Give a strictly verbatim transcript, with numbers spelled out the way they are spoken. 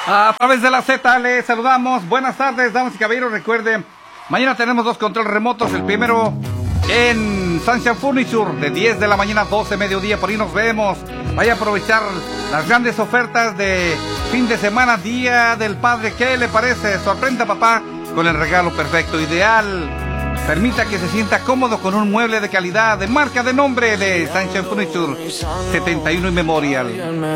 A través de la Z les saludamos. Buenas tardes, damas y caballeros. Recuerden, mañana tenemos dos controles remotos. El primero en Sunshine Furniture de diez de la mañana a doce mediodía. Por ahí nos vemos. Vaya a aprovechar las grandes ofertas de fin de semana, Día del Padre. ¿Qué le parece? Sorprenda a papá con el regalo perfecto, ideal. Permita que se sienta cómodo con un mueble de calidad, de marca, de nombre de Sunshine Furniture setenta y uno y Memorial.